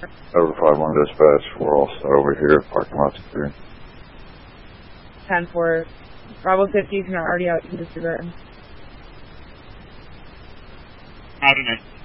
Over 5-1 dispatch, we're all set over here, parking lot's clear. 10-4. Bravo 50 is not already out to disregard. Out in it.